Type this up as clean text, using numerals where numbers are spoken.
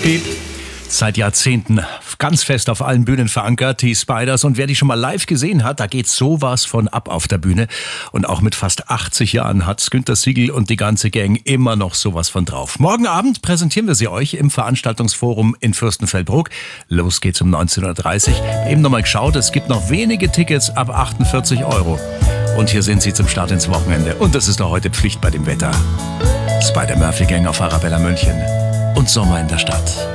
Murphy. Seit Jahrzehnten ganz fest auf allen Bühnen verankert, die Spiders. Und wer die schon mal live gesehen hat, da geht sowas von ab auf der Bühne. Und auch mit fast 80 Jahren hat's Günter Siegel und die ganze Gang immer noch sowas von drauf. Morgen Abend präsentieren wir sie euch im Veranstaltungsforum in Fürstenfeldbruck. Los geht's um 19.30 Uhr. Eben nochmal geschaut, es gibt noch wenige Tickets ab 48 €. Und hier sind sie zum Start ins Wochenende. Und das ist noch heute Pflicht bei dem Wetter. Spider Murphy Gang auf Arabella München und Sommer in der Stadt.